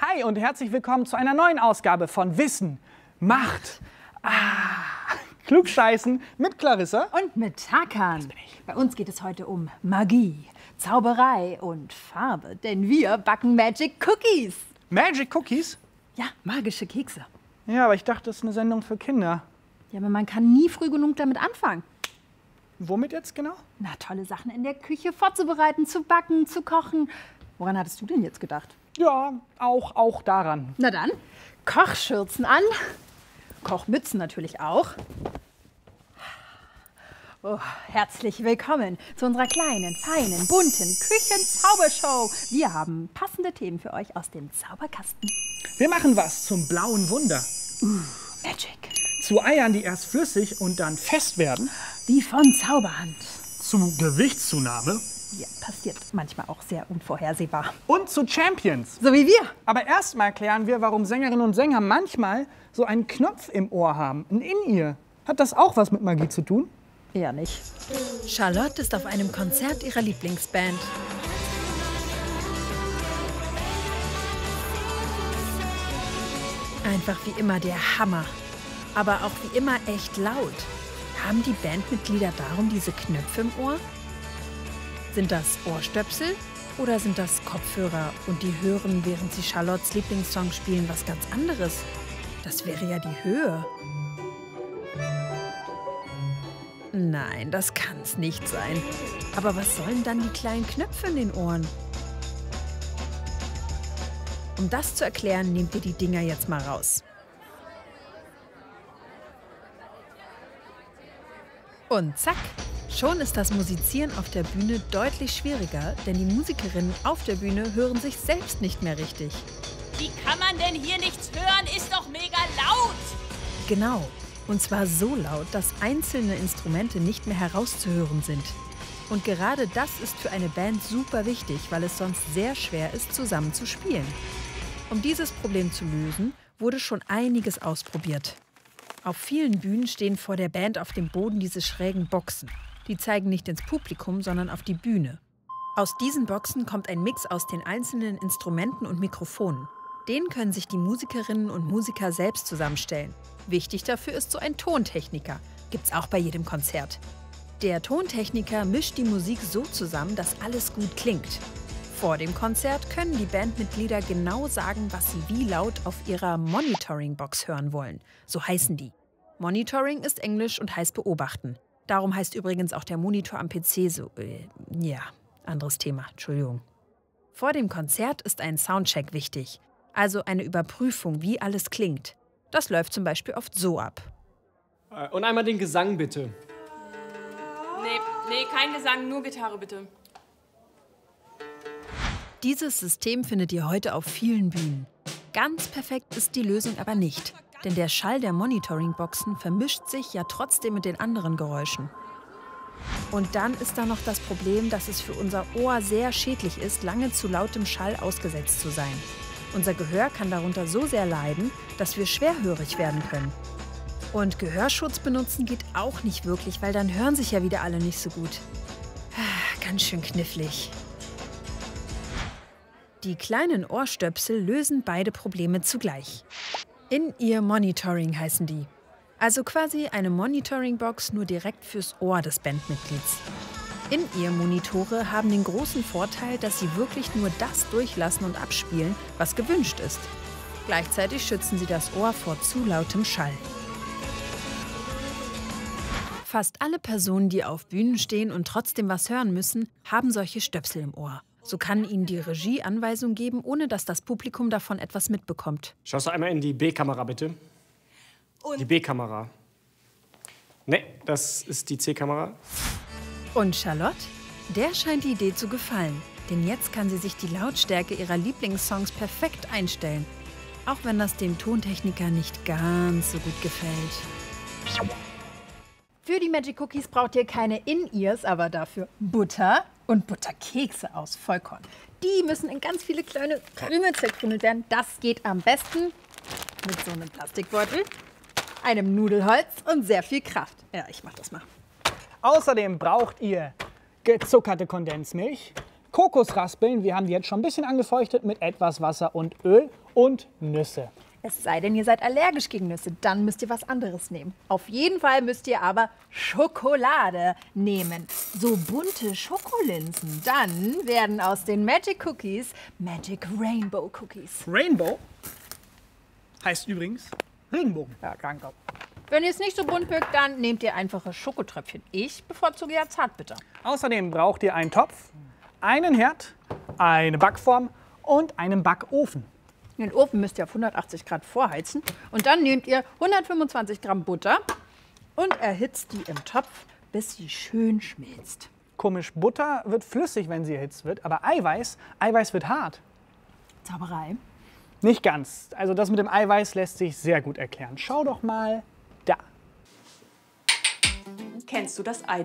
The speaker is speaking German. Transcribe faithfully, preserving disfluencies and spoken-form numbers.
Hi und herzlich willkommen zu einer neuen Ausgabe von Wissen macht ah, Klugscheißen mit Clarissa und mit Hakan. Bei uns geht es heute um Magie, Zauberei und Farbe, denn wir backen Magic Cookies. Magic Cookies? Ja, magische Kekse. Ja, aber ich dachte, das ist eine Sendung für Kinder. Ja, aber man kann nie früh genug damit anfangen. Womit jetzt genau? Na, tolle Sachen in der Küche vorzubereiten, zu backen, zu kochen. Woran hattest du denn jetzt gedacht? Ja, auch, auch daran. Na dann, Kochschürzen an, Kochmützen natürlich auch. Oh, herzlich willkommen zu unserer kleinen, feinen, bunten Küchenzaubershow. Wir haben passende Themen für euch aus dem Zauberkasten. Wir machen was zum blauen Wunder. Uh, Magic. Zu Eiern, die erst flüssig und dann fest werden. Wie von Zauberhand. Zu Gewichtszunahme. Ja, passiert manchmal auch sehr unvorhersehbar. Und zu Champions. So wie wir. Aber erstmal klären wir, warum Sängerinnen und Sänger manchmal so einen Knopf im Ohr haben, ein In-Ear. Hat das auch was mit Magie zu tun? Eher nicht. Charlotte ist auf einem Konzert ihrer Lieblingsband. Einfach wie immer der Hammer. Aber auch wie immer echt laut. Haben die Bandmitglieder darum diese Knöpfe im Ohr? Sind das Ohrstöpsel oder sind das Kopfhörer und die hören, während sie Charlottes Lieblingssong spielen, was ganz anderes? Das wäre ja die Höhe. Nein, das kann's nicht sein. Aber was sollen dann die kleinen Knöpfe in den Ohren? Um das zu erklären, nehmt ihr die Dinger jetzt mal raus. Und zack, schon ist das Musizieren auf der Bühne deutlich schwieriger, denn die Musikerinnen auf der Bühne hören sich selbst nicht mehr richtig. Wie kann man denn hier nichts hören? Ist doch mega laut! Genau, und zwar so laut, dass einzelne Instrumente nicht mehr herauszuhören sind. Und gerade das ist für eine Band super wichtig, weil es sonst sehr schwer ist, zusammen zu spielen. Um dieses Problem zu lösen, wurde schon einiges ausprobiert. Auf vielen Bühnen stehen vor der Band auf dem Boden diese schrägen Boxen. Die zeigen nicht ins Publikum, sondern auf die Bühne. Aus diesen Boxen kommt ein Mix aus den einzelnen Instrumenten und Mikrofonen. Den können sich die Musikerinnen und Musiker selbst zusammenstellen. Wichtig dafür ist so ein Tontechniker. Gibt's auch bei jedem Konzert. Der Tontechniker mischt die Musik so zusammen, dass alles gut klingt. Vor dem Konzert können die Bandmitglieder genau sagen, was sie wie laut auf ihrer Monitoring-Box hören wollen. So heißen die. Monitoring ist Englisch und heißt beobachten. Darum heißt übrigens auch der Monitor am P C so. Äh, ja, anderes Thema, Entschuldigung. Vor dem Konzert ist ein Soundcheck wichtig. Also eine Überprüfung, wie alles klingt. Das läuft zum Beispiel oft so ab. Und einmal den Gesang bitte. Nee, nee, kein Gesang, nur Gitarre bitte. Dieses System findet ihr heute auf vielen Bühnen. Ganz perfekt ist die Lösung aber nicht. Denn der Schall der Monitoring-Boxen vermischt sich ja trotzdem mit den anderen Geräuschen. Und dann ist da noch das Problem, dass es für unser Ohr sehr schädlich ist, lange zu lautem Schall ausgesetzt zu sein. Unser Gehör kann darunter so sehr leiden, dass wir schwerhörig werden können. Und Gehörschutz benutzen geht auch nicht wirklich, weil dann hören sich ja wieder alle nicht so gut. Ganz schön knifflig. Die kleinen Ohrstöpsel lösen beide Probleme zugleich. In-Ear Monitoring heißen die. Also quasi eine Monitoring-Box nur direkt fürs Ohr des Bandmitglieds. In-Ear-Monitore haben den großen Vorteil, dass sie wirklich nur das durchlassen und abspielen, was gewünscht ist. Gleichzeitig schützen sie das Ohr vor zu lautem Schall. Fast alle Personen, die auf Bühnen stehen und trotzdem was hören müssen, haben solche Stöpsel im Ohr. So kann ihnen die Regie Anweisungen geben, ohne dass das Publikum davon etwas mitbekommt. Schaust du einmal in die B-Kamera, bitte? Und? Die B-Kamera. Ne, das ist die C-Kamera. Und Charlotte? Der scheint die Idee zu gefallen. Denn jetzt kann sie sich die Lautstärke ihrer Lieblingssongs perfekt einstellen. Auch wenn das dem Tontechniker nicht ganz so gut gefällt. Für die Magic Cookies braucht ihr keine In-Ears, aber dafür Butter und Butterkekse aus Vollkorn. Die müssen in ganz viele kleine Krümel zerkrümelt werden. Das geht am besten mit so einem Plastikbeutel, einem Nudelholz und sehr viel Kraft. Ja, ich mach das mal. Außerdem braucht ihr gezuckerte Kondensmilch, Kokosraspeln. Wir haben die jetzt schon ein bisschen angefeuchtet mit etwas Wasser und Öl und Nüsse. Es sei denn, ihr seid allergisch gegen Nüsse, dann müsst ihr was anderes nehmen. Auf jeden Fall müsst ihr aber Schokolade nehmen. So bunte Schokolinsen. Dann werden aus den Magic Cookies Magic Rainbow Cookies. Rainbow heißt übrigens Regenbogen. Ja, danke. Wenn ihr es nicht so bunt mögt, dann nehmt ihr einfache Schokotröpfchen. Ich bevorzuge ja Zartbitter. Außerdem braucht ihr einen Topf, einen Herd, eine Backform und einen Backofen. Den Ofen müsst ihr auf hundertachtzig Grad vorheizen. Und dann nehmt ihr hundertfünfundzwanzig Gramm Butter und erhitzt die im Topf, bis sie schön schmilzt. Komisch, Butter wird flüssig, wenn sie erhitzt wird, aber Eiweiß, Eiweiß wird hart. Zauberei. Nicht ganz. Also das mit dem Eiweiß lässt sich sehr gut erklären. Schau doch mal da. Kennst du das Ei